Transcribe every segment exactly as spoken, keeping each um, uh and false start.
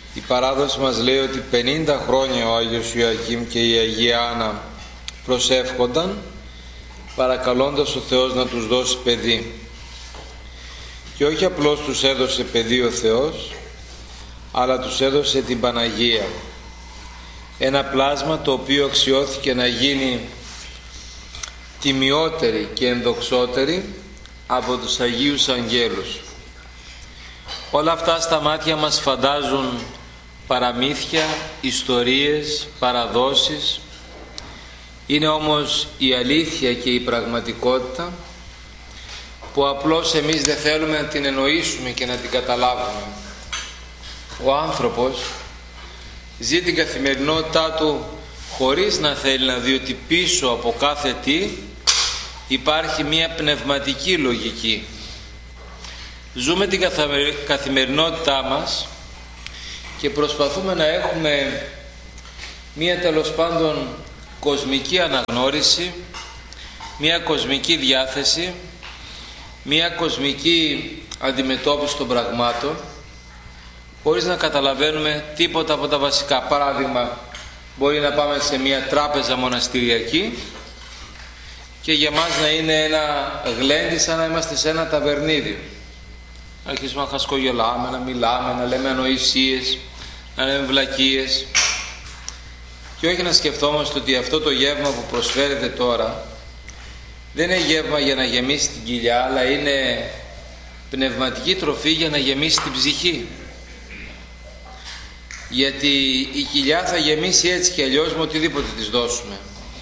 Η παράδοση μας λέει ότι πενήντα χρόνια ο Άγιος Ιωακήμ και η Αγία Άννα προσεύχονταν παρακαλώντας ο Θεός να τους δώσει παιδί. Και όχι απλώς τους έδωσε παιδί ο Θεός, αλλά τους έδωσε την Παναγία, ένα πλάσμα το οποίο αξιώθηκε να γίνει τιμιότερη και ενδοξότερη από τους Αγίους Αγγέλους. Όλα αυτά στα μάτια μας φαντάζουν παραμύθια, ιστορίες, παραδόσεις. Είναι όμως η αλήθεια και η πραγματικότητα που απλώς εμείς δεν θέλουμε να την εννοήσουμε και να την καταλάβουμε. Ο άνθρωπος ζει την καθημερινότητά του χωρίς να θέλει να δει ότι πίσω από κάθε τι υπάρχει μια πνευματική λογική. Ζούμε την καθημερινότητά μας και προσπαθούμε να έχουμε μια τέλος πάντων κοσμική αναγνώριση, μια κοσμική διάθεση, μια κοσμική αντιμετώπιση των πραγμάτων, χωρίς να καταλαβαίνουμε τίποτα από τα βασικά. Παράδειγμα, μπορεί να πάμε σε μια τράπεζα μοναστηριακή και για μας να είναι ένα γλέντι σαν να είμαστε σε ένα ταβερνίδι. Να αρχίσουμε να χασκογελάμε, να μιλάμε, να λέμε ανοησίες, να λέμε βλακίες και όχι να σκεφτόμαστε ότι αυτό το γεύμα που προσφέρεται τώρα δεν είναι γεύμα για να γεμίσει την κοιλιά, αλλά είναι πνευματική τροφή για να γεμίσει την ψυχή. Γιατί η κοιλιά θα γεμίσει έτσι και αλλιώς με οτιδήποτε της δώσουμε.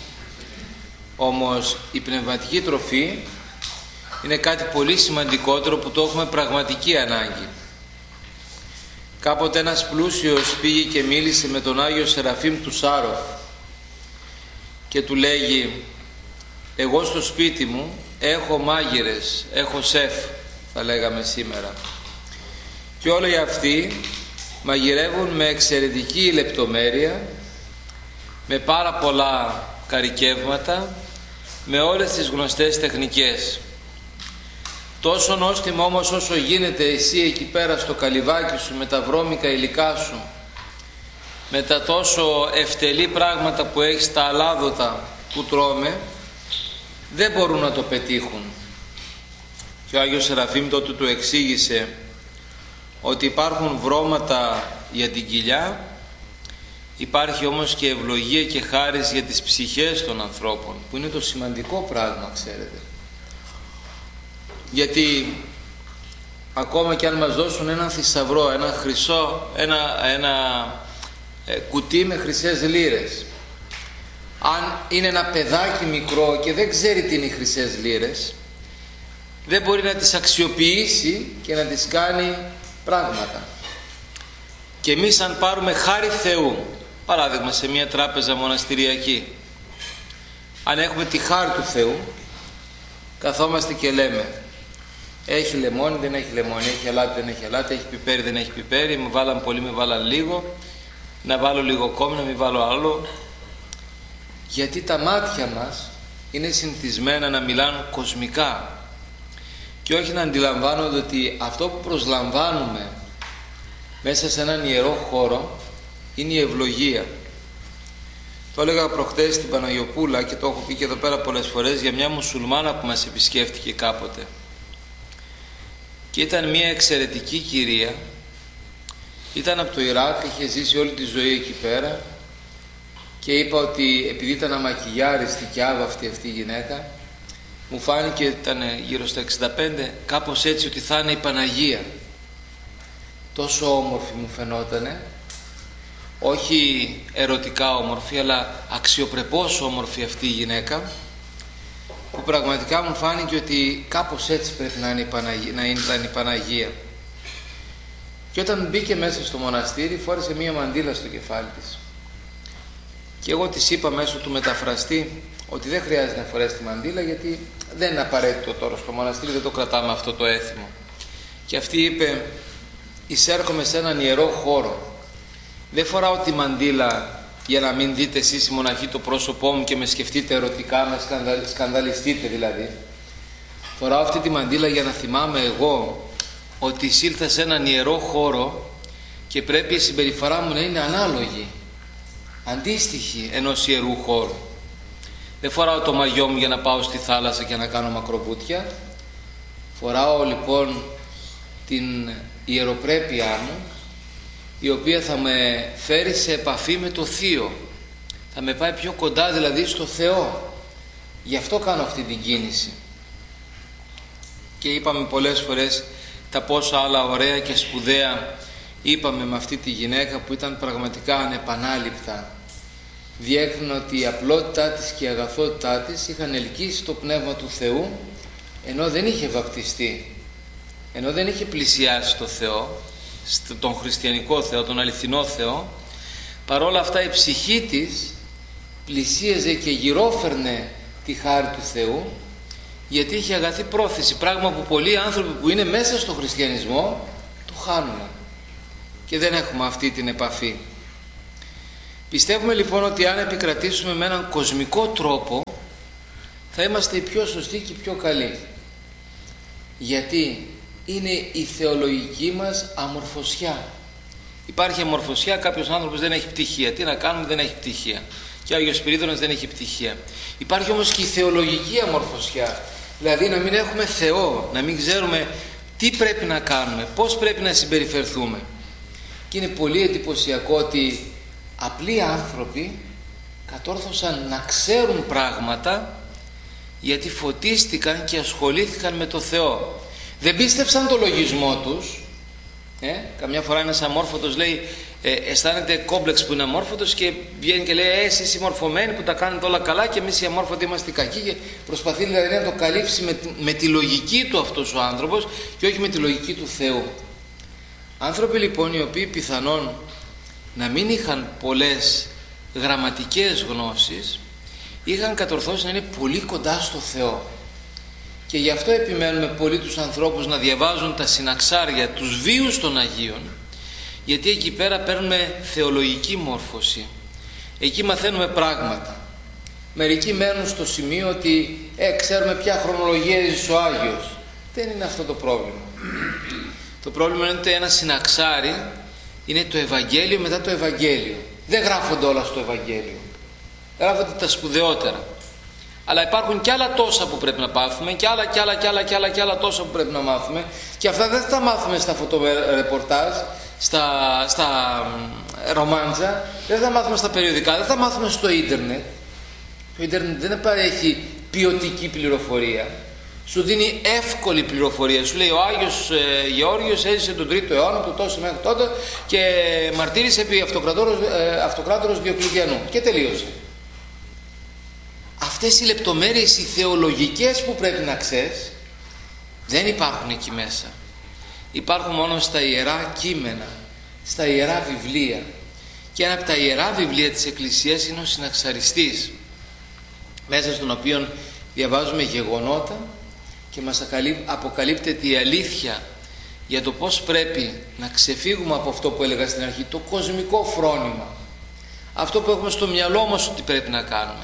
Όμως η πνευματική τροφή είναι κάτι πολύ σημαντικότερο που το έχουμε πραγματική ανάγκη. Κάποτε ένας πλούσιος πήγε και μίλησε με τον Άγιο Σεραφείμ του Σάροφ και του λέγει: εγώ στο σπίτι μου έχω μάγειρες, έχω σεφ, θα λέγαμε σήμερα, και όλοι αυτοί μαγειρεύουν με εξαιρετική λεπτομέρεια, με πάρα πολλά καρικεύματα, με όλες τις γνωστές τεχνικές. Τόσο νόστιμο όμως όσο γίνεται εσύ εκεί πέρα στο καλυβάκι σου με τα βρώμικα υλικά σου, με τα τόσο ευτελή πράγματα που έχεις, τα αλάδοτα που τρώμε, δεν μπορούν να το πετύχουν. Και ο Άγιος Σεραφείμ τότε του εξήγησε ότι υπάρχουν βρώματα για την κοιλιά, υπάρχει όμως και ευλογία και χάρις για τις ψυχές των ανθρώπων, που είναι το σημαντικό πράγμα, ξέρετε. Γιατί ακόμα και αν μας δώσουν έναν θησαυρό, ένα χρυσό, ένα, ένα ε, κουτί με χρυσές λίρες, αν είναι ένα παιδάκι μικρό και δεν ξέρει τι είναι οι χρυσές λίρες, δεν μπορεί να τις αξιοποιήσει και να τις κάνει πράγματα. Και εμείς αν πάρουμε χάρη Θεού, παράδειγμα σε μια τράπεζα μοναστηριακή, αν έχουμε τη χάρη του Θεού, καθόμαστε και λέμε: έχει λεμόνι, δεν έχει λεμόνι, έχει αλάτι, δεν έχει αλάτι, έχει πιπέρι, δεν έχει πιπέρι, με βάλαν πολύ, με βάλαν λίγο, να βάλω λίγο ακόμη, να μην βάλω άλλο. Γιατί τα μάτια μας είναι συνηθισμένα να μιλάνε κοσμικά και όχι να αντιλαμβάνονται ότι αυτό που προσλαμβάνουμε μέσα σε έναν ιερό χώρο είναι η ευλογία. Το έλεγα προχτές στην Παναγιοπούλα και το έχω πει και εδώ πέρα πολλές φορές για μια μουσουλμάνα που μας επισκέφτηκε κάποτε. Και ήταν μια εξαιρετική κυρία, ήταν από το Ιράκ, είχε ζήσει όλη τη ζωή εκεί πέρα και είπα ότι επειδή ήταν αμακιγιάριστη και άβαυτη αυτή η γυναίκα, μου φάνηκε, ήταν γύρω στα εξήντα πέντε, κάπως έτσι, ότι θα είναι η Παναγία. Τόσο όμορφη μου φαινότανε, όχι ερωτικά όμορφη, αλλά αξιοπρεπώς όμορφη αυτή η γυναίκα, που πραγματικά μου φάνηκε ότι κάπως έτσι πρέπει να είναι η Παναγία, να ήταν η Παναγία. Και όταν μπήκε μέσα στο μοναστήρι, φόρεσε μία μαντήλα στο κεφάλι της. Και εγώ της είπα μέσω του μεταφραστή ότι δεν χρειάζεται να φορέσει τη μαντήλα, γιατί δεν είναι απαραίτητο τώρα στο μοναστήρι, δεν το κρατάμε αυτό το έθιμο. Και αυτή είπε: εισέρχομαι σε έναν ιερό χώρο, δεν φοράω τη μαντήλα για να μην δείτε εσείς οι μοναχοί το πρόσωπό μου και με σκεφτείτε ερωτικά, με σκανδα... σκανδαλιστείτε δηλαδή. Φοράω αυτή τη μαντήλα για να θυμάμαι εγώ ότι εισήλθα σε έναν ιερό χώρο και πρέπει η συμπεριφορά μου να είναι ανάλογη, αντίστοιχη ενός ιερού χώρου. Δεν φοράω το μαγιό μου για να πάω στη θάλασσα και να κάνω μακροβούτια. Φοράω λοιπόν την ιεροπρέπειά μου, η οποία θα με φέρει σε επαφή με το Θείο, θα με πάει πιο κοντά δηλαδή στο Θεό. Γι' αυτό κάνω αυτή την κίνηση. Και είπαμε πολλές φορές τα πόσα άλλα ωραία και σπουδαία είπαμε με αυτή τη γυναίκα, που ήταν πραγματικά ανεπανάληπτα. Διέκρινε ότι η απλότητά της και η αγαθότητά της είχαν ελκύσει το Πνεύμα του Θεού, ενώ δεν είχε βαπτιστεί, ενώ δεν είχε πλησιάσει το Θεό, τον χριστιανικό Θεό, τον αληθινό Θεό. Παρόλα αυτά η ψυχή της πλησίαζε και γυρόφερνε τη χάρη του Θεού, γιατί είχε αγαθή πρόθεση, πράγμα που πολλοί άνθρωποι που είναι μέσα στο χριστιανισμό το χάνουμε και δεν έχουμε αυτή την επαφή. Πιστεύουμε λοιπόν ότι αν επικρατήσουμε με έναν κοσμικό τρόπο θα είμαστε οι πιο σωστοί και οι πιο καλοί, γιατί είναι η θεολογική μας αμορφωσιά. Υπάρχει αμορφωσιά, κάποιος άνθρωπος δεν έχει πτυχία, τι να κάνουμε, δεν έχει πτυχία, και ο Άγιος Σπυρίδωνας δεν έχει πτυχία. Υπάρχει όμως και η θεολογική αμορφωσιά, δηλαδή να μην έχουμε Θεό, να μην ξέρουμε τι πρέπει να κάνουμε, πώς πρέπει να συμπεριφερθούμε. Και είναι πολύ εντυπωσιακό ότι απλοί άνθρωποι κατόρθωσαν να ξέρουν πράγματα, γιατί φωτίστηκαν και ασχολήθηκαν με το Θεό. Δεν πίστεψαν το λογισμό τους. ε, Καμιά φορά ένας αμόρφωτος λέει, ε, αισθάνεται κόμπλεξ που είναι αμόρφωτος και βγαίνει και λέει, ε, εσείς οι μορφωμένοι που τα κάνετε όλα καλά και εμείς οι αμόρφωτοι είμαστε κακοί, και προσπαθεί δηλαδή να το καλύψει με, με τη λογική του αυτός ο άνθρωπος και όχι με τη λογική του Θεού. Άνθρωποι λοιπόν οι οποίοι πιθανόν να μην είχαν πολλές γραμματικές γνώσεις, είχαν κατορθώσει να είναι πολύ κοντά στο Θεό. Και γι' αυτό επιμένουμε πολύ τους ανθρώπους να διαβάζουν τα συναξάρια, τους βίους των Αγίων, γιατί εκεί πέρα παίρνουμε θεολογική μόρφωση, εκεί μαθαίνουμε πράγματα. Μερικοί μένουν στο σημείο ότι ε, ξέρουμε ποια χρονολογία έζησε ο Άγιος. Δεν είναι αυτό το πρόβλημα. Το πρόβλημα είναι ότι ένα συναξάρι είναι το Ευαγγέλιο μετά το Ευαγγέλιο. Δεν γράφονται όλα στο Ευαγγέλιο, γράφονται τα σπουδαιότερα. Αλλά υπάρχουν και άλλα τόσα που πρέπει να πάθουμε, και άλλα και άλλα και άλλα και άλλα και άλλα τόσα που πρέπει να μάθουμε, και αυτά δεν θα τα μάθουμε στα φωτορεπορτάζ, στα, στα ρομάντζα, δεν θα μάθουμε στα περιοδικά, δεν θα μάθουμε στο ίντερνετ. Το ίντερνετ δεν παρέχει ποιοτική πληροφορία, σου δίνει εύκολη πληροφορία. Σου λέει ο Άγιος ε, Γεώργιος έζησε τον τρίτο αιώνα, το τόσο μέχρι τότε, και μαρτύρησε επί αυτοκράτορος, ε, αυτοκράτορος Διοκλητιανού, και τελείωσε. Αυτές οι λεπτομέρειες οι θεολογικές που πρέπει να ξέρεις δεν υπάρχουν εκεί μέσα. Υπάρχουν μόνο στα ιερά κείμενα, στα ιερά βιβλία. Και ένα από τα ιερά βιβλία της Εκκλησίας είναι ο Συναξαριστής, μέσα στον οποίο διαβάζουμε γεγονότα και μας αποκαλύπτεται η αλήθεια για το πώς πρέπει να ξεφύγουμε από αυτό που έλεγα στην αρχή, το κοσμικό φρόνημα, αυτό που έχουμε στο μυαλό μας ότι πρέπει να κάνουμε.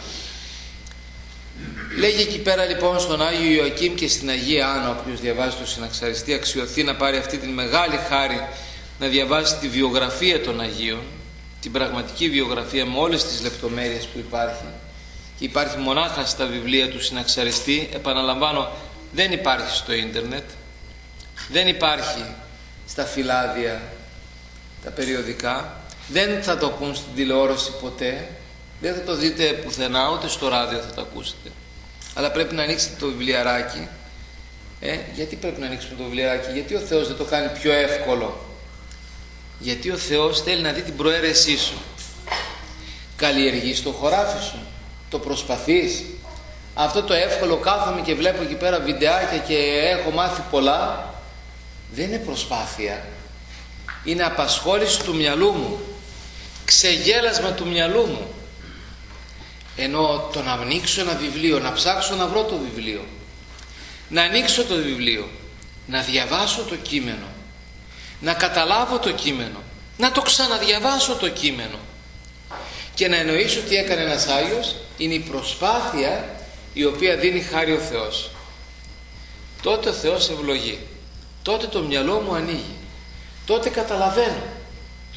Λέγει εκεί πέρα λοιπόν στον Άγιο Ιωακήμ και στην Αγία Άννα, όποιος διαβάζει το Συναξαριστή αξιωθεί να πάρει αυτή τη μεγάλη χάρη, να διαβάσει τη βιογραφία των Αγίων, την πραγματική βιογραφία με όλες τις λεπτομέρειες που υπάρχει, και υπάρχει μονάχα στα βιβλία του Συναξαριστή. Επαναλαμβάνω, δεν υπάρχει στο ίντερνετ, δεν υπάρχει στα φυλάδια τα περιοδικά, δεν θα το ακούν στην τηλεόραση ποτέ, δεν θα το δείτε πουθενά, ούτε στο ράδιο θα το ακούσετε. Αλλά πρέπει να ανοίξετε το βιβλιαράκι. Ε, γιατί πρέπει να ανοίξουμε το βιβλιαράκι? Γιατί ο Θεός δεν το κάνει πιο εύκολο? Γιατί ο Θεός θέλει να δει την προαίρεσή σου. Καλλιεργείς το χωράφι σου, το προσπαθείς? Αυτό το εύκολο κάθομαι και βλέπω εκεί πέρα βιντεάκια και έχω μάθει πολλά, δεν είναι προσπάθεια, είναι απασχόληση του μυαλού μου, ξεγέλασμα του μυαλού μου. Ενώ το να ανοίξω ένα βιβλίο, να ψάξω να βρω το βιβλίο, να ανοίξω το βιβλίο, να διαβάσω το κείμενο, να καταλάβω το κείμενο, να το ξαναδιαβάσω το κείμενο και να εννοήσω τι έκανε ένας Άγιος, είναι η προσπάθεια η οποία δίνει χάρη ο Θεός. Τότε ο Θεός ευλογεί, τότε το μυαλό μου ανοίγει, τότε καταλαβαίνω.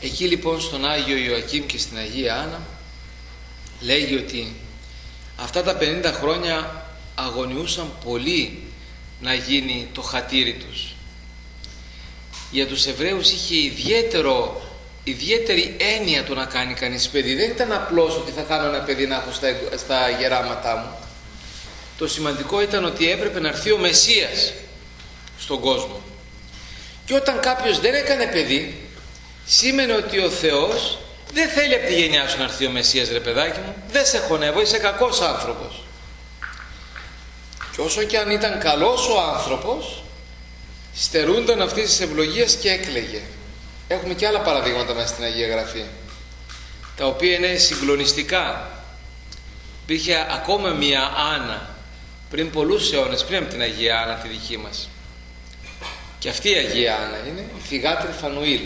Εκεί λοιπόν στον Άγιο Ιωακήμ και στην Αγία Άννα λέγει ότι αυτά τα πενήντα χρόνια αγωνιούσαν πολύ να γίνει το χατήρι τους. Για τους Εβραίους είχε ιδιαίτερο, ιδιαίτερη έννοια το να κάνει κανείς παιδί. Δεν ήταν απλώς ότι θα κάνω ένα παιδί να έχω στα, στα γεράματά μου. Το σημαντικό ήταν ότι έπρεπε να έρθει ο Μεσσίας στον κόσμο. Και όταν κάποιος δεν έκανε παιδί, σήμαινε ότι ο Θεός δεν θέλει από τη γενιά σου να έρθει ο Μεσσίας, ρε παιδάκι μου, δεν σε χωνεύω, είσαι κακός άνθρωπος. Και όσο και αν ήταν καλός ο άνθρωπος, στερούνταν αυτής της ευλογίας και έκλαιγε. Έχουμε και άλλα παραδείγματα μέσα στην Αγία Γραφή, τα οποία είναι συγκλονιστικά. Υπήρχε ακόμα μία Άννα πριν πολλούς αιώνες, πριν από την Αγία Άννα τη δική μας. Και αυτή η Αγία Άννα είναι η θυγάτρη Φανουήλ,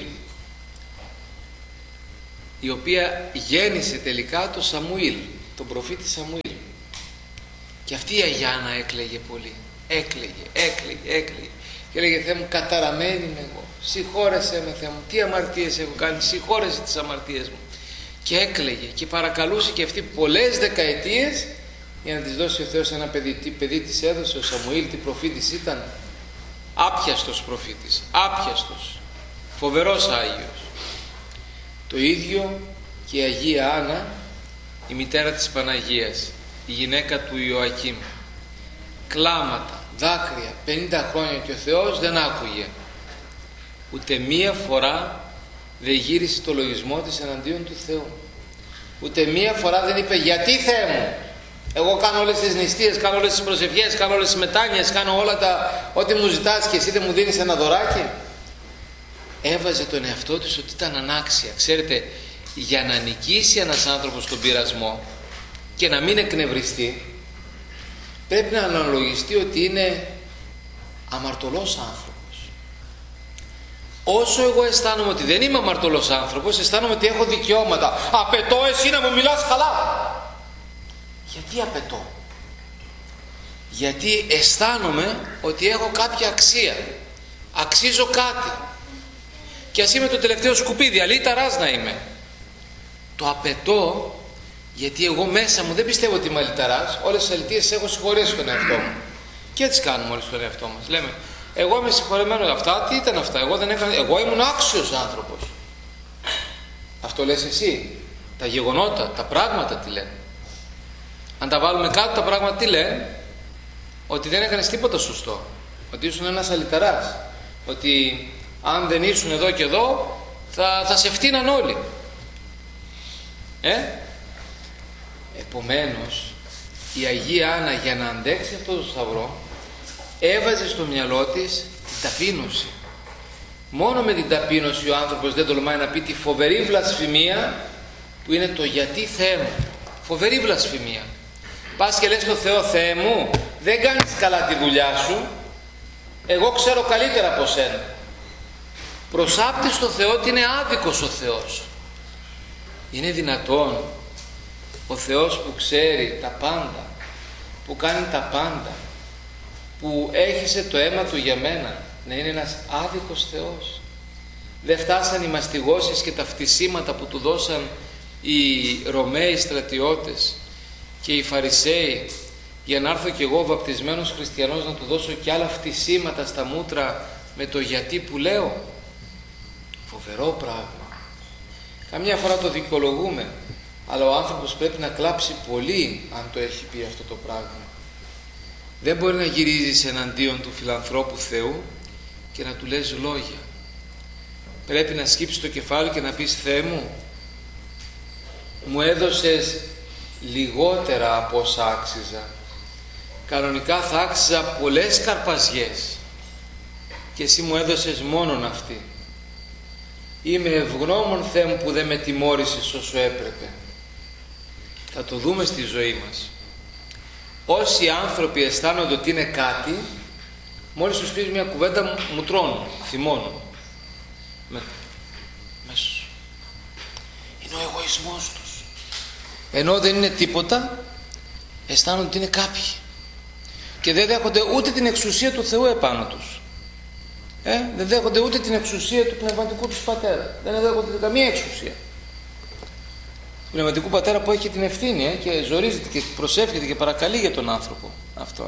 η οποία γέννησε τελικά τον Σαμουήλ, τον προφήτη Σαμουήλ. Και αυτή η Αγία Άννα έκλαιγε πολύ. Έκλαιγε, έκλαιγε, έκλαιγε. Και έλεγε: Θεέ μου, καταραμένη είμαι εγώ. Συγχώρεσέ με, Θεέ μου. Τι αμαρτίες έχω κάνει, συγχώρεσέ τις αμαρτίες μου. Και έκλαιγε και παρακαλούσε και αυτή πολλές δεκαετίες για να της δώσει ο Θεός ένα παιδί. Τι παιδί της έδωσε ο Σαμουήλ, τι προφήτης ήταν? Άπιαστος προφήτης, άπιαστος, φοβερός Άγιος. Το ίδιο και η Αγία Άννα, η μητέρα της Παναγίας, η γυναίκα του Ιωακήμ. Κλάματα, δάκρυα, πενήντα χρόνια, και ο Θεός δεν άκουγε. Ούτε μία φορά δεν γύρισε το λογισμό της εναντίον του Θεού. Ούτε μία φορά δεν είπε: γιατί, Θεέ μου, εγώ κάνω όλες τις νηστείες, κάνω όλες τις προσευχές, κάνω όλες τις μετάνοιες, κάνω όλα τα ό,τι μου ζητάς και εσύ δεν μου δίνεις ένα δωράκι? Έβαζε τον εαυτό της ότι ήταν ανάξια. Ξέρετε, για να νικήσει ένας άνθρωπος τον πειρασμό και να μην εκνευριστεί, πρέπει να αναλογιστεί ότι είναι αμαρτωλός άνθρωπος. Όσο εγώ αισθάνομαι ότι δεν είμαι αμαρτωλός άνθρωπος, αισθάνομαι ότι έχω δικαιώματα. Απαιτώ εσύ να μου μιλάς καλά. Γιατί απαιτώ? Γιατί αισθάνομαι ότι έχω κάποια αξία. Αξίζω κάτι. Και ας είμαι το τελευταίο σκουπίδι, αλήταρας να είμαι. Το απαιτώ γιατί εγώ μέσα μου δεν πιστεύω ότι είμαι αλήταρας. Όλες τις αλητίες έχω συγχωρέσει στον εαυτό μου. Και έτσι κάνουμε όλοι στον εαυτό μας. Λέμε: εγώ είμαι συγχωρεμένος. Αυτά τι ήταν αυτά? Εγώ δεν έκανα. Εγώ ήμουν άξιος άνθρωπος. Αυτό λες εσύ? Τα γεγονότα, τα πράγματα τι λένε? Αν τα βάλουμε κάτω, τα πράγματα τι λένε? Ότι δεν έκανες τίποτα σωστό. Ότι ήσουν ένας αλυταράς. Ότι αν δεν ήσουν εδώ και εδώ θα, θα σε φτύναν όλοι. Ε? Επομένως η Αγία Άννα, για να αντέξει αυτό το σταυρό, έβαζε στο μυαλό της την ταπείνωση. Μόνο με την ταπείνωση ο άνθρωπος δεν τολμάει να πει τη φοβερή βλασφημία που είναι το γιατί, Θεέ μου. Φοβερή βλασφημία. Πας και λες στο Θεό: Θεέ μου, δεν κάνεις καλά τη δουλειά σου, εγώ ξέρω καλύτερα από σένα. Προσάπτεις στο Θεό ότι είναι άδικος ο Θεός. Είναι δυνατόν ο Θεός που ξέρει τα πάντα, που κάνει τα πάντα, που έχισε το αίμα του για μένα, να είναι ένας άδικος Θεός? Δεν φτάσαν οι μαστιγώσεις και τα φτισήματα που του δώσαν οι Ρωμαίοι στρατιώτες και οι Φαρισαίοι, για να έρθω κι εγώ βαπτισμένος χριστιανός να του δώσω κι άλλα φτισήματα στα μούτρα με το γιατί που λέω? Φοβερό πράγμα. Καμιά φορά το δικαιολογούμε, αλλά ο άνθρωπος πρέπει να κλάψει πολύ αν το έχει πει αυτό το πράγμα. Δεν μπορεί να γυρίζεις εναντίον του φιλανθρώπου Θεού και να του λες λόγια. Πρέπει να σκύψεις το κεφάλι και να πεις: Θεέ μου, μου έδωσες λιγότερα από όσα άξιζα. Κανονικά θα άξιζα πολλές καρπαζιές και εσύ μου έδωσες μόνον αυτή. Είμαι ευγνώμων, Θεέ μου, που δεν με τιμώρησες όσο έπρεπε. Θα το δούμε στη ζωή μας. Όσοι άνθρωποι αισθάνονται ότι είναι κάτι, μόλις τους πεις μια κουβέντα μου, μου τρώνε, θυμώνουν. Με... Μέσω. Είναι ο εγωισμός τους. Ενώ δεν είναι τίποτα, αισθάνονται ότι είναι κάποιοι. Και δεν δέχονται ούτε την εξουσία του Θεού επάνω τους. Ε, δεν δέχονται ούτε την εξουσία του πνευματικού τους πατέρα. Δεν δέχονται καμία εξουσία. Του πνευματικού πατέρα που έχει την ευθύνη ε, και ζορίζεται και προσεύχεται και παρακαλεί για τον άνθρωπο αυτόν.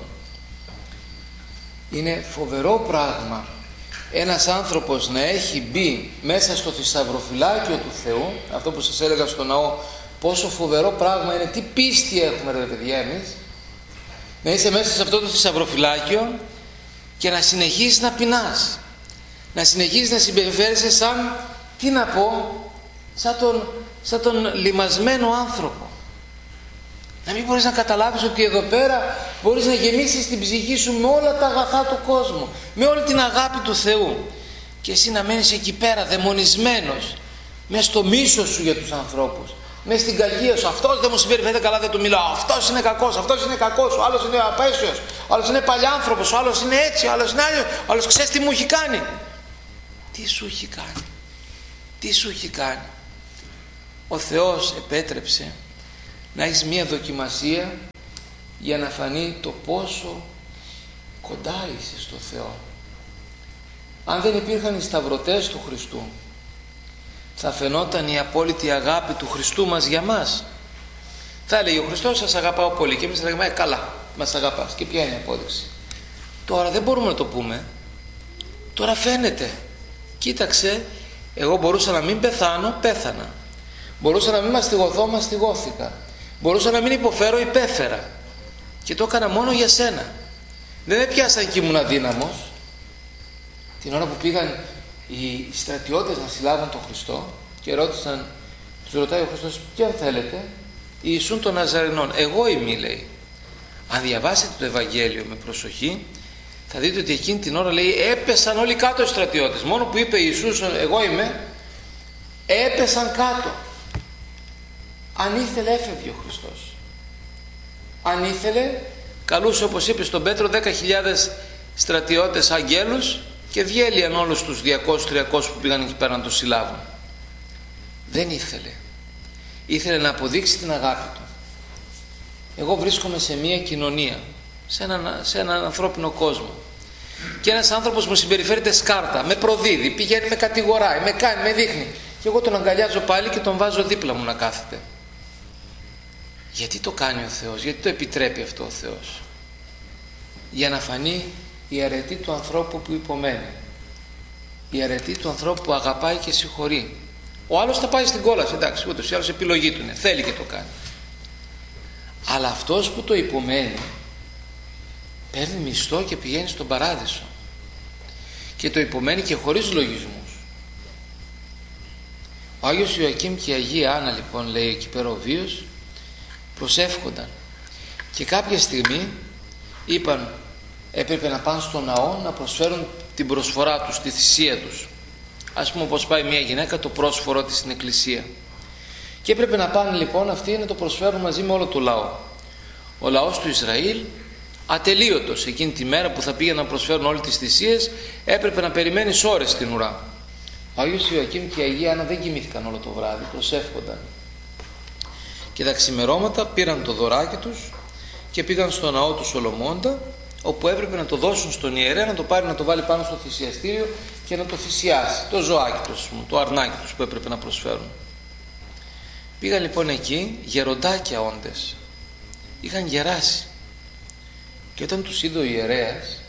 Είναι φοβερό πράγμα ένας άνθρωπος να έχει μπει μέσα στο θησαυροφυλάκιο του Θεού, αυτό που σας έλεγα στο ναό, πόσο φοβερό πράγμα είναι, τι πίστη έχουμε ρε παιδιά εμείς, να είσαι μέσα σε αυτό το θησαυροφυλάκιο και να συνεχίσεις να πεινάς, να συνεχίσεις να συμπεριφέρεσαι σαν, τι να πω, σαν τον, σαν τον λιμασμένο άνθρωπο. Να μην μπορείς να καταλάβεις ότι εδώ πέρα μπορείς να γεμίσεις την ψυχή σου με όλα τα αγαθά του κόσμου, με όλη την αγάπη του Θεού, και εσύ να μένεις εκεί πέρα δαιμονισμένος μες στο μίσος σου για τους ανθρώπους, μες στην κακία σου. Αυτός δεν μου συμπεριφέρεται καλά, δεν του μιλάω, αυτός είναι κακός, αυτός είναι κακός, ο άλλος είναι απέσιος, ο άλλος είναι παλιάνθρωπος, ο άλλος είναι έτσι, ο άλλος είναι άλλος, ο άλλος ξέρεις τι μου έχει κάνει. Τι σου έχει κάνει, τι σου έχει κάνει. Ο Θεός επέτρεψε να έχεις μία δοκιμασία για να φανεί το πόσο κοντά είσαι στο Θεό. Αν δεν υπήρχαν οι σταυρωτές του Χριστού, θα φαινόταν η απόλυτη αγάπη του Χριστού μας για μας. Θα έλεγε ο Χριστός, σας αγαπάω πολύ, και εμείς θα λέγαμε, ε, καλά, μας αγαπάς. Και ποια είναι η απόδειξη? Τώρα δεν μπορούμε να το πούμε, τώρα φαίνεται. Κοίταξε, εγώ μπορούσα να μην πεθάνω, πέθανα. Μπορούσα να μην μαστιγωθώ, μαστιγώθηκα. Μπορούσα να μην υποφέρω, υπέφερα. Και το έκανα μόνο για σένα. Δεν με πιάσαν και ήμουν αδύναμος. Την ώρα που πήγαν οι στρατιώτες να συλλάβουν τον Χριστό και ρώτησαν, τους ρωτάει ο Χριστός, ποιον θέλετε? Ιησούν των Ναζαρηνών. Εγώ είμαι, λέει. Αν διαβάσετε το Ευαγγέλιο με προσοχή, θα δείτε ότι εκείνη την ώρα, λέει, έπεσαν όλοι κάτω οι στρατιώτες. Μόνο που είπε Ιησούς, εγώ είμαι, έπεσαν κάτω. Αν ήθελε, έφευγε ο Χριστός. Αν ήθελε, καλούσε, όπως είπε στον Πέτρο, δέκα χιλιάδες στρατιώτες αγγέλους και διέλυαν όλους τους διακόσιους τριακόσιους που πήγαν εκεί πέρα να το συλλάβουν. Δεν ήθελε. Ήθελε να αποδείξει την αγάπη του. Εγώ βρίσκομαι σε μια κοινωνία, σε έναν, σε έναν ανθρώπινο κόσμο, και ένας άνθρωπος μου συμπεριφέρεται σκάρτα, με προδίδει, πηγαίνει, με κατηγοράει, με κάνει, με δείχνει, και εγώ τον αγκαλιάζω πάλι και τον βάζω δίπλα μου να κάθεται. Γιατί το κάνει ο Θεός? Γιατί το επιτρέπει αυτό ο Θεός? Για να φανεί η αρετή του ανθρώπου που υπομένει, η αρετή του ανθρώπου που αγαπάει και συγχωρεί. Ο άλλος θα πάει στην κόλαση, εντάξει, ούτως ή άλλως επιλογή του είναι, θέλει και το κάνει. Αλλά αυτός που το υπομένει παίρνει μισθό και πηγαίνει στον παράδεισο, και το υπομένει και χωρίς λογισμούς. Ο Άγιος Ιωακήμ και η Αγία Άννα, λοιπόν, λέει εκεί πέρα ο βίος, προσεύχονταν, και κάποια στιγμή είπαν, έπρεπε να πάνε στο ναό να προσφέρουν την προσφορά τους, τη θυσία τους. Ας πούμε, όπως πάει μια γυναίκα το πρόσφορό της στην εκκλησία, και έπρεπε να πάνε λοιπόν αυτοί να το προσφέρουν μαζί με όλο το λαό. Ο λαός του Ισραήλ, ατελείωτος, εκείνη τη μέρα που θα πήγαιναν να προσφέρουν όλες τις θυσίες, έπρεπε να περιμένεις ώρες στην ουρά. Ο Άγιος Ιωακήμ και η Αγία Άννα δεν κοιμήθηκαν όλο το βράδυ, προσεύχονταν. Και τα ξημερώματα πήραν το δωράκι τους και πήγαν στο ναό του Σολομώντα, όπου έπρεπε να το δώσουν στον ιερέα, να το πάρει, να το βάλει πάνω στο θυσιαστήριο και να το θυσιάσει, το ζωάκι τους, το αρνάκι τους που έπρεπε να προσφέρουν. Πήγαν λοιπόν εκεί γεροντάκια όντες, είχαν γεράσει, και όταν τους είδε ο ιερέας,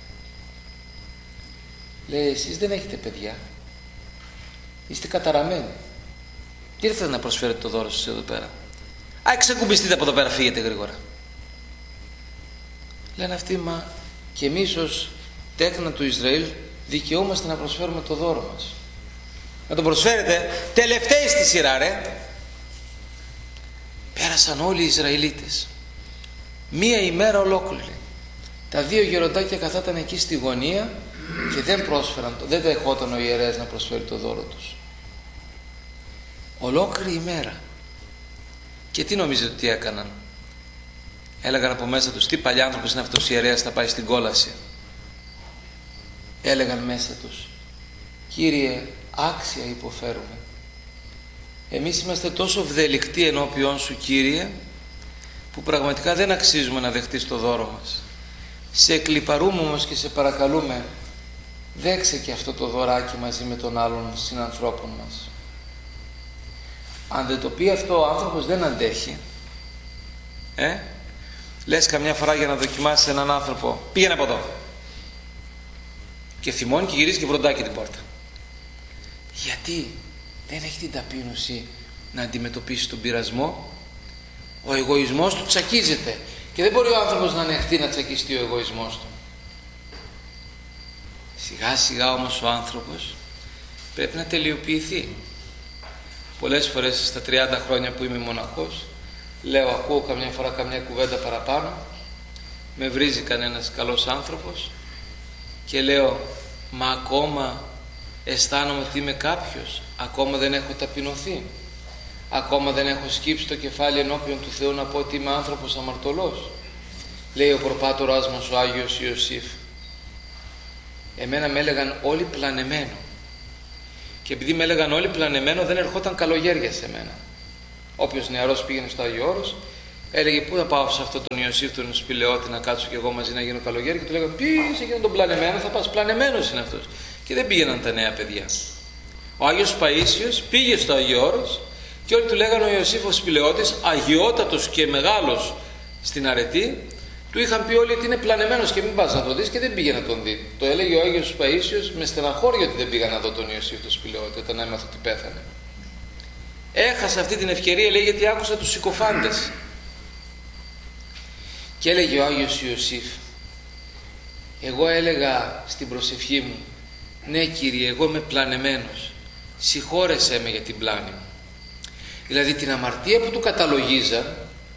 λέει, εσείς δεν έχετε παιδιά, είστε καταραμένοι, τι ήρθατε να προσφέρετε το δώρο σας εδώ πέρα? Α, ξεκουμπιστείτε από εδώ πέρα, φύγετε γρήγορα. Λένε αυτοί, μα και εμείς ως τέκνα του Ισραήλ δικαιούμαστε να προσφέρουμε το δώρο μας. Να το προσφέρετε, τελευταίοι στη σειρά, ρε. Πέρασαν όλοι οι Ισραηλίτες, μία ημέρα ολόκληρη. Τα δύο γεροντάκια καθάταν εκεί στη γωνία και δεν πρόσφεραν, δεν δεχόταν ο ιερέας να προσφέρει το δώρο τους. Ολόκληρη ημέρα. Και τι νομίζετε ότι έκαναν? Έλεγαν από μέσα τους, τι παλιάνθρωπος είναι αυτός ο ιερέας, θα πάει στην κόλαση. Έλεγαν μέσα τους, Κύριε, άξια υποφέρουμε. Εμείς είμαστε τόσο βδελικτοί ενώπιόν σου, Κύριε, που πραγματικά δεν αξίζουμε να δεχτείς το δώρο μας. Σε εκλιπαρούμε όμως και σε παρακαλούμε, δέξε και αυτό το δωράκι μαζί με τον άλλον συνανθρώπων μας. Αν δεν το πει αυτό, ο άνθρωπος δεν αντέχει. Ε? Λες καμιά φορά για να δοκιμάσεις έναν άνθρωπο, πήγαινε από εδώ, και θυμώνει και γυρίζει και βροντάκι την πόρτα. Γιατί δεν έχει την ταπείνωση να αντιμετωπίσει τον πειρασμό. Ο εγωισμός του τσακίζεται και δεν μπορεί ο άνθρωπος να ανεχτεί να τσακιστεί ο εγωισμός του. Σιγά σιγά όμως ο άνθρωπος πρέπει να τελειοποιηθεί. Πολλές φορές στα τριάντα χρόνια που είμαι μοναχός, λέω, ακούω καμιά φορά καμιά κουβέντα παραπάνω, με βρίζει κανένας καλός άνθρωπος και λέω, μα ακόμα αισθάνομαι ότι είμαι κάποιος, ακόμα δεν έχω ταπεινωθεί, ακόμα δεν έχω σκύψει το κεφάλι ενώπιον του Θεού να πω ότι είμαι άνθρωπος αμαρτωλός. Λέει ο προπάτορας μας ο Άγιος Ιωσήφ, εμένα με έλεγαν όλοι πλανεμένο, και επειδή με έλεγαν όλοι πλανεμένο δεν ερχόταν καλογέρια σε μένα. Όποιος νεαρός πήγαινε στο Άγιο Όρος, έλεγε, πού θα πάω σε αυτόν τον Ιωσήφ τον Σπηλαιώτη να κάτσω κι εγώ μαζί να γίνω καλογέρι, και του λέγανε, πήγαινε σε εκείνον τον πλανεμένο, θα πας, πλανεμένος είναι αυτός. Και δεν πήγαιναν τα νέα παιδιά. Ο Άγιος Παΐσιος πήγε στο Άγιο Όρος και όλοι του λέγανε, ο Ιωσήφ ο Σπηλαιώτης, αγιότατος και μεγάλος στην αρετή, του είχαν πει όλοι ότι είναι πλανεμένος και μην πας να τον δεις, και δεν πήγε να τον δει. Το έλεγε ο Άγιος Παΐσιος με στεναχώρια ότι δεν πήγα να δω τον Ιωσήφ τον Σπηλαιώτη όταν έμαθα ότι πέθανε. Έχασα αυτή την ευκαιρία, λέει, γιατί άκουσα τους συκοφάντες. Και έλεγε ο Άγιος Ιωσήφ, εγώ έλεγα στην προσευχή μου, ναι Κύριε, εγώ είμαι πλανεμένος, συγχώρεσέ με για την πλάνη μου. Δηλαδή την αμαρτία που του καταλογίζαν.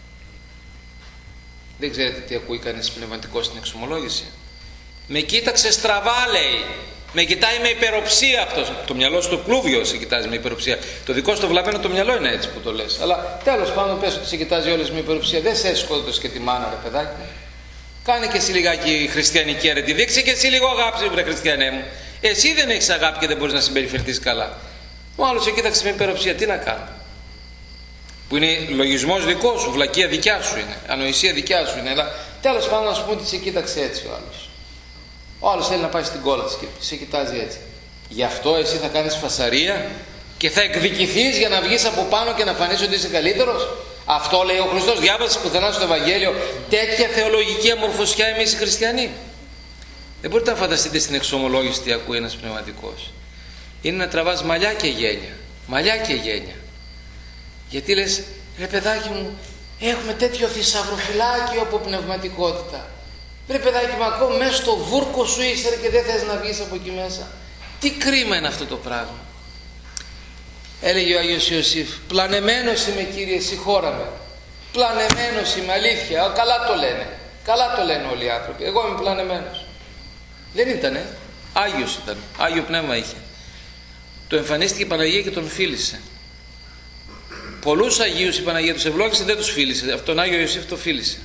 Δεν ξέρετε τι ακούει κανείς πνευματικό στην εξομολόγηση. Με κοίταξε στραβά, λέει. Με κοιτάει με υπεροψία αυτός. Το μυαλό στο κλούβιο σε κοιτάζει με υπεροψία. Το δικό στο βλαμμένο το μυαλό είναι έτσι που το λες. Αλλά τέλος πάντων πες ότι σε κοιτάζει όλες με υπεροψία. Δεν σε σκότωσες και τη μάνα, ρε παιδάκι μου. Κάνε και εσύ λιγάκι χριστιανική αίρετη. Δείξε και εσύ λίγο αγάπη, βρε χριστιανέ μου. Εσύ δεν έχεις αγάπη και δεν μπορείς να συμπεριφερθείς καλά. Ο άλλος σε κοίταξε με υπεροψία. Τι να κάνω. Που είναι λογισμός δικός σου, βλακεία δικιά σου είναι, ανοησία δικιά σου είναι. Αλλά τέλος πάντων να σου πούμε ότι σε κοίταξε έτσι ο άλλος. Ο άλλος θέλει να πάει στην κόλλα της και σε κοιτάζει έτσι. Γι' αυτό εσύ θα κάνεις φασαρία και θα εκδικηθείς για να βγεις από πάνω και να φανείς ότι είσαι καλύτερος. Αυτό λέει ο Χριστός. Διάβασες πουθενά στο Ευαγγέλιο τέτοια θεολογική αμορφωσιά εμείς οι χριστιανοί? Δεν μπορείτε να φανταστείτε στην εξομολόγηση τι ακούει ένας πνευματικός. Είναι να τραβάς μαλλιά και γένια. Μαλλιά και γένια. Γιατί λες, ρε παιδάκι μου, έχουμε τέτοιο θησαυροφυλάκιο από πνευματικότητα. Ρε παιδάκι μου, ακόμα μέσα στο βούρκο σου είσαι και δεν θες να βγεις από εκεί μέσα. Τι κρίμα είναι αυτό το πράγμα. Έλεγε ο Άγιος Ιωσήφ, πλανεμένος είμαι Κύριε, συγχώραμε. Πλανεμένος είμαι, αλήθεια. Καλά το λένε. Καλά το λένε όλοι οι άνθρωποι. Εγώ είμαι πλανεμένος. Δεν ήτανε. Άγιος ήταν. Άγιο πνεύμα είχε. Το εμφανίστηκε η Παναγία και τον φίλησε. Πολλούς Αγίους η Παναγία τους ευλόγησε, δεν τους φίλησε. Αυτόν Άγιο Ιωσήφ το φίλησε.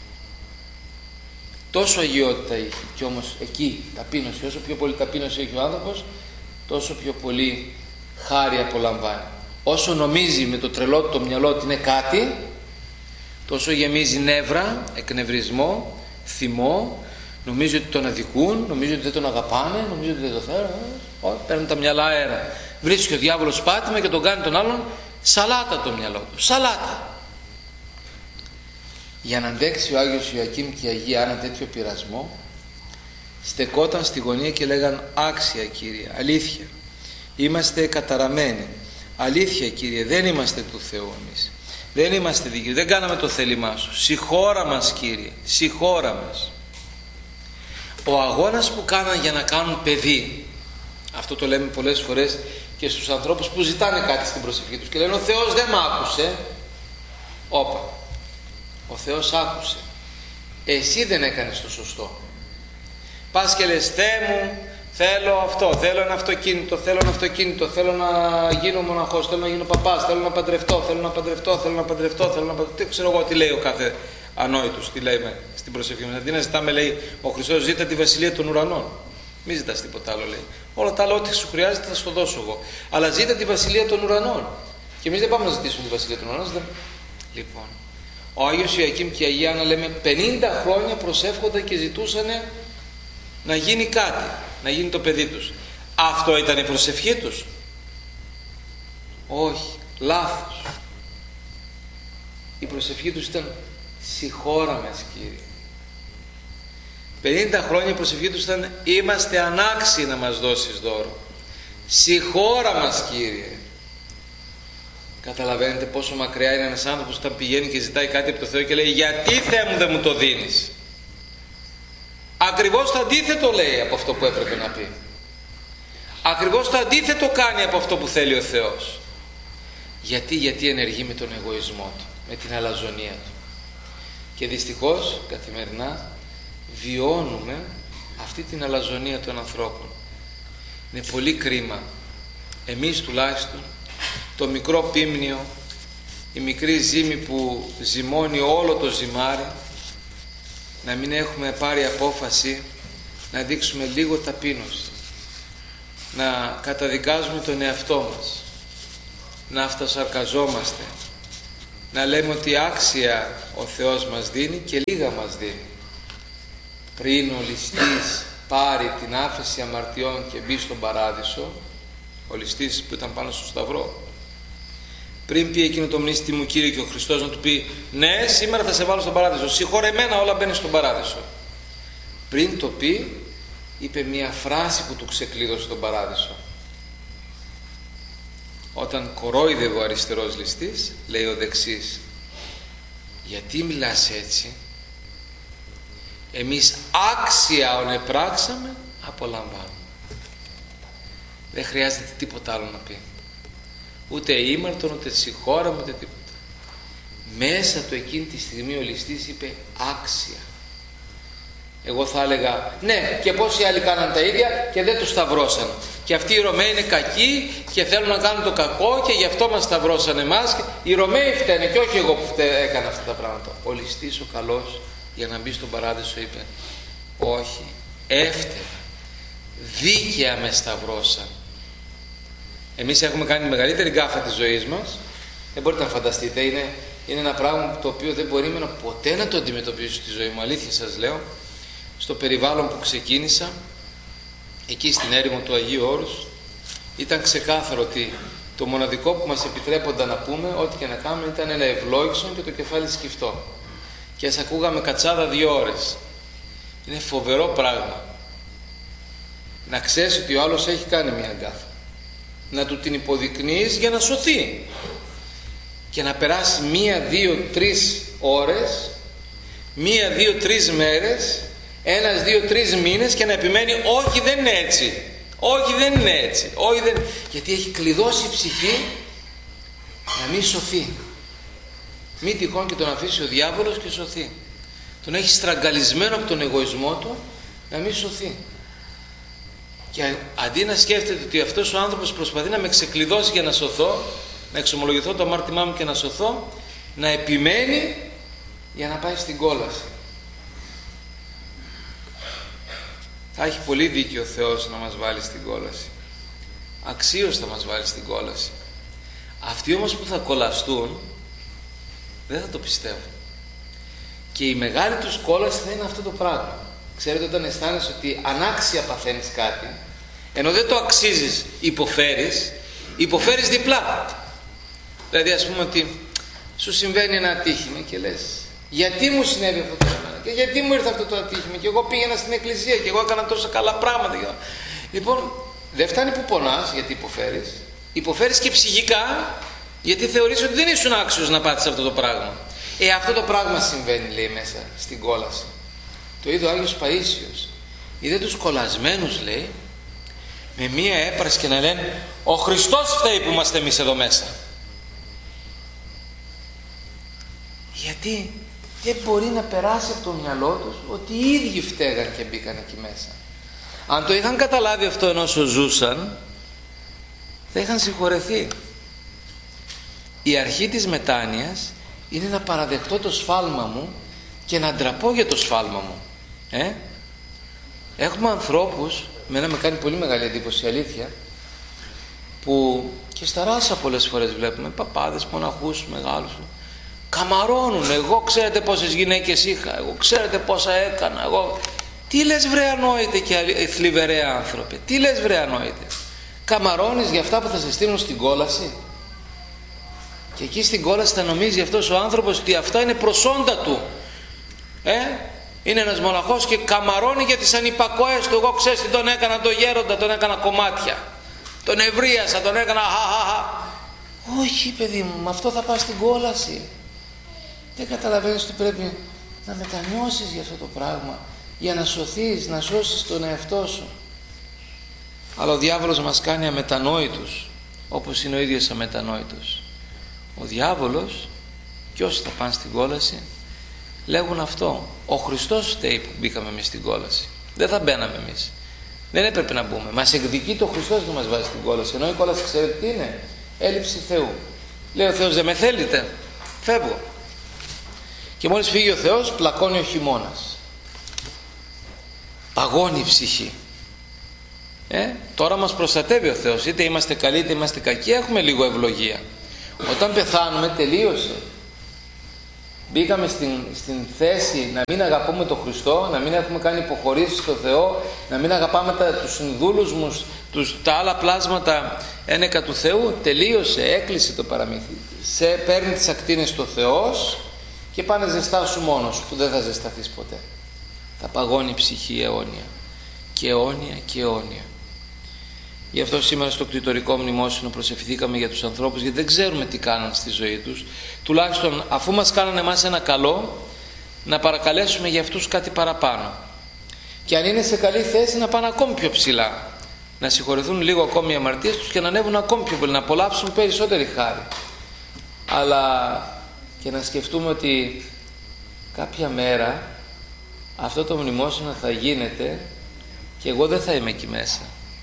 Τόσο αγιότητα είχε. Και όμως εκεί ταπείνωση. Όσο πιο πολύ ταπείνωση έχει ο άνθρωπος, τόσο πιο πολύ χάρη απολαμβάνει. Όσο νομίζει με το τρελό του το μυαλό ότι είναι κάτι, τόσο γεμίζει νεύρα, εκνευρισμό, θυμό, νομίζει ότι τον αδικούν, νομίζει ότι δεν τον αγαπάνε, νομίζει ότι δεν το θέλουν. Παίρνουν τα μυαλά αέρα. Βρίσκει ο διάβολος πάτημα και τον κάνει τον άλλον σαλάτα το μυαλό του. Σαλάτα. Για να αντέξει ο Άγιος Ιωακήμ και η Αγία Άννα τέτοιο πειρασμό, στεκόταν στη γωνία και λέγαν, άξια Κύριε, αλήθεια, είμαστε καταραμένοι. Αλήθεια Κύριε, δεν είμαστε του Θεού εμείς. Δεν είμαστε δικοί, δεν κάναμε το θέλημά σου. Συγχώρα μας Κύριε, συγχώρα μας. Ο αγώνας που κάναν για να κάνουν παιδί, αυτό το λέμε πολλές φορές και στους ανθρώπους που ζητάνε κάτι στην προσευχή τους και λένε, ο Θεός δεν μ' άκουσε. Όπα, ο Θεός άκουσε. Εσύ δεν έκανες το σωστό. Πας και λες, Θεέ μου, θέλω αυτό, θέλω ένα αυτοκίνητο, θέλω ένα αυτοκίνητο, θέλω να γίνω μοναχός, θέλω να γίνω παπάς, θέλω να παντρευτώ, θέλω να παντρευτώ, θέλω να παντρευτώ, θέλω να παντρευτώ. Τι ξέρω εγώ τι λέει ο κάθε ανόητος, τι λέει στην προσευχή μας. Αντί να ζητάμε, λέει ο Χριστός, ζήτα τη βασιλεία των ουρανών. Μη ζητάς τίποτα άλλο, λέει. Όλα τα άλλα, ό,τι σου χρειάζεται θα σου το δώσω εγώ. Αλλά ζήτα τη βασιλεία των ουρανών. Και εμείς δεν πάμε να ζητήσουμε τη βασιλεία των ουρανών. Δεν... Λοιπόν, ο Άγιος Ιωακήμ και η Αγία Άννα, λέμε, πενήντα χρόνια προσεύχονταν και ζητούσαν να γίνει κάτι. να γίνει το παιδί τους. Αυτό ήταν η προσευχή τους? Όχι, λάθος. Η προσευχή τους ήταν συγχώρα μας Κύριε. πενήντα χρόνια η προσευχή τους ήταν είμαστε ανάξιοι να μας δώσεις δώρο. Συγχώρα μας Κύριε. Καταλαβαίνετε πόσο μακριά είναι ένας άνθρωπος όταν πηγαίνει και ζητάει κάτι από το Θεό και λέει γιατί Θεέ μου δεν μου το δίνεις? Ακριβώς το αντίθετο λέει από αυτό που έπρεπε να πει. Ακριβώς το αντίθετο κάνει από αυτό που θέλει ο Θεός. Γιατί, γιατί ενεργεί με τον εγωισμό του, με την αλαζονία του. Και δυστυχώς καθημερινά βιώνουμε αυτή την αλαζονία των ανθρώπων. Είναι πολύ κρίμα εμείς τουλάχιστον το μικρό πίμνιο, η μικρή ζύμη που ζυμώνει όλο το ζυμάρι, να μην έχουμε πάρει απόφαση να δείξουμε λίγο ταπείνωση, να καταδικάζουμε τον εαυτό μας, να αυτοσαρκαζόμαστε, να λέμε ότι άξια ο Θεός μας δίνει και λίγα μας δίνει. Πριν ο ληστής πάρει την άφεση αμαρτιών και μπει στον παράδεισο, ο ληστής που ήταν πάνω στο σταυρό, πριν πει εκείνο το μνήστη μου Κύριε και ο Χριστός να του πει ναι σήμερα θα σε βάλω στον παράδεισο, συγχώρε εμένα όλα μπαίνει στον παράδεισο, πριν το πει είπε μια φράση που του ξεκλείδωσε τον παράδεισο. Όταν κορόιδευε ο αριστερός ληστής, λέει ο δεξής γιατί μιλάς έτσι? Εμείς άξια ονεπράξαμε απολαμβάνουμε. Δεν χρειάζεται τίποτα άλλο να πει, ούτε ήμαρτον, ούτε συγχώρα μου, ούτε τίποτα. Μέσα του εκείνη τη στιγμή ο ληστής είπε άξια. Εγώ θα έλεγα ναι, και πόσοι άλλοι κάναν τα ίδια και δεν τους σταυρώσαν, και αυτοί οι Ρωμαίοι είναι κακοί και θέλουν να κάνουν το κακό και γι' αυτό μας σταυρώσαν εμάς. Οι Ρωμαίοι φταίνε και όχι εγώ που φταί, έκανα αυτά τα πράγματα. Ο ληστής ο καλός για να μπει στον παράδεισο είπε όχι, έφταιγα, δίκαια με σταυρώσαν. Εμείς έχουμε κάνει μεγαλύτερη γκάφα της ζωής μας, δεν μπορείτε να φανταστείτε, είναι, είναι ένα πράγμα το οποίο δεν μπορεί να ποτέ να το αντιμετωπίσω στη ζωή μου, αλήθεια σας λέω. Στο περιβάλλον που ξεκίνησα, εκεί στην έρημο του Αγίου Όρους, ήταν ξεκάθαρο ότι το μοναδικό που μας επιτρέπονταν να πούμε, ό,τι και να κάνουμε, ήταν ένα ευλόγησον και το κεφάλι σκυφτό. Και ας ακούγαμε κατσάδα δύο ώρες. Είναι φοβερό πράγμα να ξέρεις ότι ο άλλος έχει κάνει μια γκάφα, να του την υποδεικνύεις για να σωθεί, και να περάσει μία, δύο, τρεις ώρες, μία, δύο, τρεις μέρες, ένας, δύο, τρεις μήνες και να επιμένει όχι δεν είναι έτσι, όχι δεν είναι έτσι, όχι δεν... γιατί έχει κλειδώσει η ψυχή να μην σωθεί. Μη τυχόν και τον αφήσει ο διάβολος και σωθεί. Τον έχει στραγγαλισμένο από τον εγωισμό του να μην σωθεί. Και αντί να σκέφτεται ότι αυτός ο άνθρωπος προσπαθεί να με ξεκλειδώσει για να σωθώ, να εξομολογηθώ το αμάρτημά μου και να σωθώ, να επιμένει για να πάει στην κόλαση. Θα έχει πολύ δίκιο ο Θεός να μας βάλει στην κόλαση. Αξίως θα μας βάλει στην κόλαση. Αυτοί όμως που θα κολλαστούν δεν θα το πιστεύουν. Και η μεγάλη τους κόλαση θα είναι αυτό το πράγμα. Ξέρετε, όταν αισθάνεσαι ότι ανάξια παθαίνεις κάτι, ενώ δεν το αξίζεις, υποφέρεις, υποφέρεις διπλά. Δηλαδή ας πούμε ότι σου συμβαίνει ένα ατύχημα και λες γιατί μου συνέβη αυτό το πράγμα και γιατί μου ήρθε αυτό το ατύχημα και εγώ πήγαινα στην εκκλησία και εγώ έκανα τόσα καλά πράγματα. Λοιπόν, δεν φτάνει που πονάς γιατί υποφέρεις, υποφέρεις και ψυχικά γιατί θεωρείς ότι δεν ήσουν άξιος να πάθεις αυτό το πράγμα. Ε, αυτό το πράγμα συμβαίνει, λέει, μέσα στην κόλαση. Το είδε ο Άγιος Παΐσιος. Είδε τους κολλασμένους, λέει, με μία έπραση και να λένε ο Χριστός φταίει που είμαστε εμείς εδώ μέσα. Γιατί δεν μπορεί να περάσει από το μυαλό τους ότι οι ίδιοι φταίγαν και μπήκαν εκεί μέσα. Αν το είχαν καταλάβει αυτό ενώ ζούσαν, θα είχαν συγχωρεθεί. Η αρχή της μετάνοιας είναι να παραδεχτώ το σφάλμα μου και να ντραπώ για το σφάλμα μου. Ε? Έχουμε ανθρώπους, μένα με κάνει πολύ μεγάλη εντύπωση, αλήθεια, που και στα ράσα πολλές φορές βλέπουμε παπάδες, μοναχούς μεγάλους, καμαρώνουν. Εγώ ξέρετε πόσες γυναίκες είχα, εγώ ξέρετε πόσα έκανα, εγώ... Τι λες βρε ανόητε και θλιβερέ άνθρωπε, τι λες βρε ανόητε, καμαρώνεις για αυτά που θα σε στείλουν στην κόλαση? Και εκεί στην κόλαση θα νομίζει αυτός ο άνθρωπος ότι αυτά είναι προσόντα του. Ε, είναι ένας μοναχός και καμαρώνει για τις ανυπακοές του. Εγώ ξέρεις τι τον έκανα το γέροντα, τον έκανα κομμάτια, τον ευρίασα, τον έκανα χαχαχα. Όχι παιδί μου, με αυτό θα πας στην κόλαση. Δεν καταλαβαίνεις ότι πρέπει να μετανιώσεις για αυτό το πράγμα, για να σωθείς, να σώσεις τον εαυτό σου. Αλλά ο διάβολος μας κάνει αμετανόητους, όπως είναι ο ίδιος αμετανόητος. Ο διάβολος και όσοι θα πάνε στην κόλαση λέγουν αυτό. Ο Χριστός φταίει που μπήκαμε εμείς στην κόλαση. Δεν θα μπαίναμε εμείς. Δεν έπρεπε να μπούμε. Μας εκδικεί το Χριστός που μας βάζει στην κόλαση. Ενώ η κόλαση ξέρετε τι είναι? Έλλειψη Θεού. Λέει ο Θεός δεν με θέλετε, φεύγω. Και μόλις φύγει ο Θεός πλακώνει ο χειμώνας. Παγώνει η ψυχή. Ε, τώρα μας προστατεύει ο Θεός. Είτε είμαστε καλοί είτε είμαστε κακοί, έχουμε λίγο ευλογία. Όταν πεθάνουμε τελείωσε. Μπήκαμε στην, στην θέση να μην αγαπούμε τον Χριστό, να μην έχουμε κάνει υποχωρήσεις στον Θεό, να μην αγαπάμε τα, τους συνδούλους μας, τους, τα άλλα πλάσματα ένεκα του Θεού. Τελείωσε, έκλεισε το παραμύθι. Σε παίρνει τις ακτίνες το Θεός και πάνε ζεστάσου μόνος σου, που δεν θα ζεσταθείς ποτέ. Θα παγώνει η ψυχή αιώνια και αιώνια και αιώνια. Γι' αυτό σήμερα στο κτητορικό μνημόσυνο προσευχηθήκαμε για τους ανθρώπους, γιατί δεν ξέρουμε τι κάναν στη ζωή τους. Τουλάχιστον αφού μας κάνανε εμάς ένα καλό, να παρακαλέσουμε για αυτούς κάτι παραπάνω. Και αν είναι σε καλή θέση να πάνε ακόμη πιο ψηλά, να συγχωρεθούν λίγο ακόμη οι αμαρτίες τους και να ανέβουν ακόμη πιο πολύ, να απολαύσουν περισσότερη χάρη. Αλλά και να σκεφτούμε ότι κάποια μέρα αυτό το μνημόσυνο θα γίνεται και εγώ δεν θα είμαι εκεί μέσα.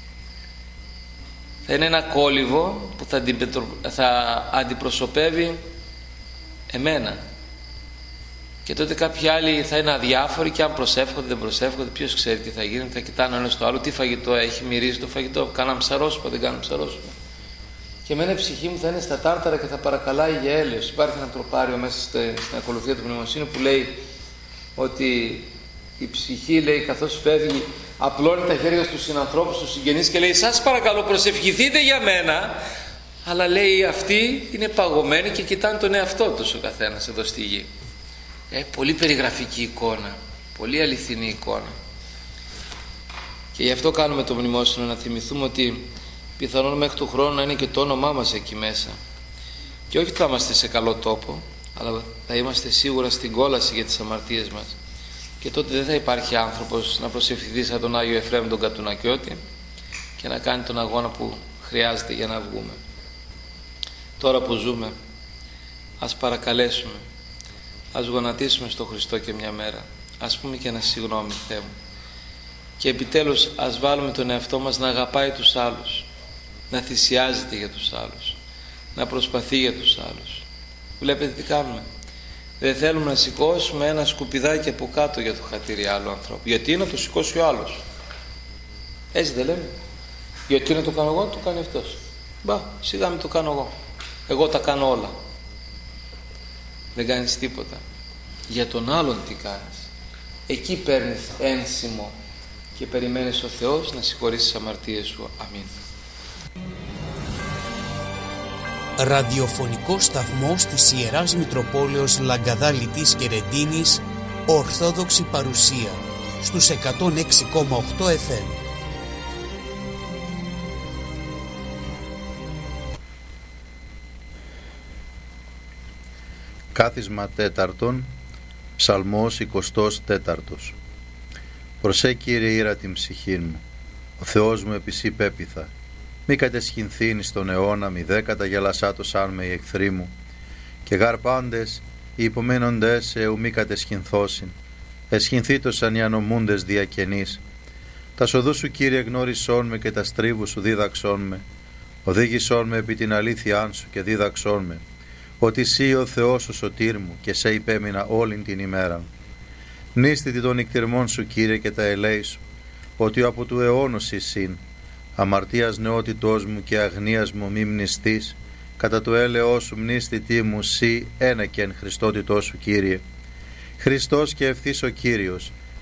Θα είναι ένα κόλυβο που θα, θα αντιπροσωπεύει εμένα. Και τότε κάποιοι άλλοι θα είναι αδιάφοροι και αν προσεύχονται δεν προσεύχονται, ποιος ξέρει τι θα γίνει, θα κοιτάνε ένα στο άλλο, τι φαγητό έχει, μυρίζει το φαγητό, κάναμε ψαρόσουπα, δεν κάναμε ψαρόσουπα. Και εμένα η ψυχή μου θα είναι στα τάρταρα και θα παρακαλάει για έλεος. Υπάρχει ένα τροπάριο μέσα στην ακολουθία του μνημοσύνου που λέει ότι η ψυχή, λέει, καθώς φεύγει, απλώνει τα χέρια στους συνανθρώπους, στους συγγενείς και λέει σας παρακαλώ προσευχηθείτε για μένα. Αλλά λέει αυτοί είναι παγωμένοι και κοιτάνε τον εαυτό τους ο καθένας εδώ στη γη. Ε, πολύ περιγραφική εικόνα, πολύ αληθινή εικόνα. Και γι' αυτό κάνουμε το μνημόσυνο, να θυμηθούμε ότι πιθανόν μέχρι του χρόνου να είναι και το όνομά μας εκεί μέσα. Και όχι ότι θα είμαστε σε καλό τόπο, αλλά θα είμαστε σίγουρα στην κόλαση για τις αμαρτίες μας. Και τότε δεν θα υπάρχει άνθρωπος να προσευχηθεί σαν τον Άγιο Εφραίμ τον Κατουνακιώτη και να κάνει τον αγώνα που χρειάζεται για να βγούμε. Τώρα που ζούμε, ας παρακαλέσουμε, ας γονατίσουμε στο Χριστό και μια μέρα, ας πούμε και ένα συγγνώμη Θεέ μου, και επιτέλους ας βάλουμε τον εαυτό μας να αγαπάει τους άλλους, να θυσιάζεται για τους άλλους, να προσπαθεί για τους άλλους. Βλέπετε τι κάνουμε? Δεν θέλουμε να σηκώσουμε ένα σκουπιδάκι από κάτω για το χατήρι άλλου ανθρώπου. Γιατί να το σηκώσει ο άλλος? Έτσι δεν λέμε? Γιατί να το κάνω εγώ, να το κάνει αυτός. Μπα, σιγά μην το κάνω εγώ. Εγώ τα κάνω όλα. Δεν κάνεις τίποτα. Για τον άλλον τι κάνεις? Εκεί παίρνεις ένσημο και περιμένεις ο Θεός να συγχωρήσει τις αμαρτίες σου. Αμήν. Ραδιοφωνικό σταθμός της Ιεράς Μητροπόλεως Λαγκαδά Λιτής και Ρεντίνης, Ορθόδοξη παρουσία στους εκατόν έξι κόμμα οκτώ εφ εμ. Κάθισμα τέταρτον, ψαλμός εικοστός τέταρτος. Προσέ Κύριε ήρα την ψυχή μου, ο Θεός μου επί σοι πέπειθα. Μη κατεσχυνθήνει στον αιώνα, μη δε καταγελασάτος αν με οι εχθροί μου. Και γαρ πάντες οι υπομένοντες εου μη κατεσχυνθώσιν. Εσχυνθήτωσαν οι ανομούντες διακαινείς. Τα σοδού σου Κύριε γνώρισόν με και τα στρίβου σου δίδαξόν με. Οδήγησόν με επί την αλήθειά σου και δίδαξόν με. Ότι σύ ο Θεός ο σωτήρ μου και σε υπέμεινα όλην την ημέρα. Μνήστητη των νυκτυρμών σου Κύριε και τα ελέη σου. Ότι από του αιώνος εισήν. Αμαρτίας νεότητός μου και αγνίας μου μη μνηστείς, κατά το έλεος σου μνήστητή μου σύ ένα και εν Χριστότητός σου Κύριε. Χριστός και ευθύς ο Κύριος,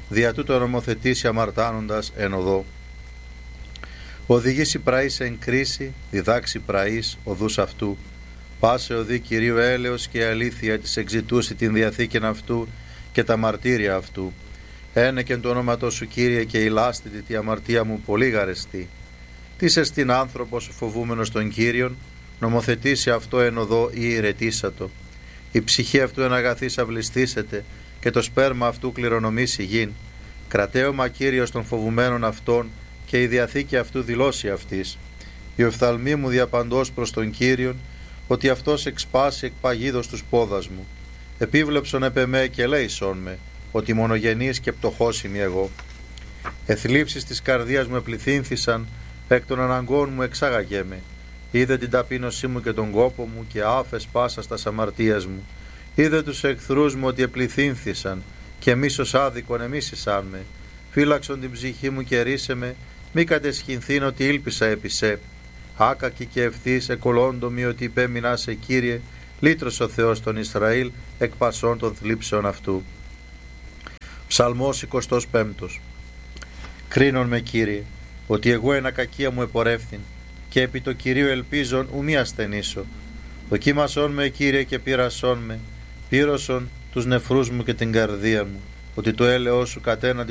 δια τούτο νομοθετήσει αμαρτάνοντας εν οδό. Οδηγήσει πραής εν κρίση, διδάξει πραής οδούς αυτού. Πάσε οδή Κυρίου έλεος και αλήθεια της εξητούσει την διαθήκην αυτού και τα μαρτύρια αυτού. Ένεκεν το όνομα σου Κύριε και ηλάστητη τη αμαρτία μου πολύ γαρεστή. Τις εστιν άνθρωπος φοβούμενος των Κύριων, νομοθετήσει αυτό εν οδό ή ηρετήσατο. Η ψυχή αυτού εν αγαθής αυλιστήσεται και το σπέρμα αυτού κληρονομήσει γην. Κρατέωμα Κύριος των φοβουμένων αυτών και η διαθήκη αυτού δηλώσει αυτής. Η οφθαλμή μου διαπαντός προς τον Κύριον, ότι αυτός εξπάσει εκ παγίδος τους πόδας μου. Επίβλεψον επ' εμέ και λέησον με, ότι μονογενής και πτωχός είμαι εγώ. Εθλίψεις της καρδίας μου επληθύνθησαν, εκ των αναγκών μου εξάγαγέ με. Είδε την ταπείνωσή μου και τον κόπο μου και άφες πάσα στα αμαρτίας μου. Είδε τους εχθρούς μου ότι επληθύνθησαν και μίσος άδικον εμίσησαν με. Φύλαξον την ψυχή μου και ρίσε με, μη κατεσχυνθήν ότι ήλπισα επί σε. Άκακη και ευθύς εκολόντομη ότι υπέμεινα σε Κύριε, λύτρος ο Θεός των Ισραήλ εκ πασών των θλίψεων αυτού. Ψαλμός εικοστός πέμπτος. Κρίνον με Κύριε, ότι εγώ εν ακακία μου επορεύθην, και επί το Κυρίου ελπίζον ου μη ασθενήσω. Δοκίμασον με Κύριε και πείρασον με, πύρωσον τους νεφρούς μου και την καρδία μου, ότι το έλεος σου κατέναντι